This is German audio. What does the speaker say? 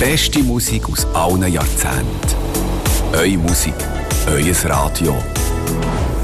beste Musik aus allen Jahrzehnten. Eure Musik, euer Radio.